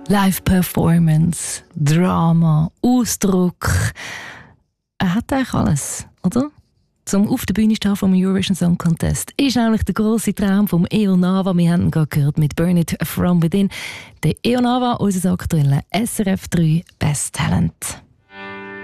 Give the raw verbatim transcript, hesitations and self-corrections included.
Live-Performance, Drama, Ausdruck. Er hat eigentlich alles, oder? Zum auf der Bühne stehen vom Eurovision Song Contest ist nämlich der grosse Traum vom Eo Nava. Wir haben ihn gerade gehört mit Burn It From Within. Der Eo Nava, unser aktueller S R F drei Best Talent.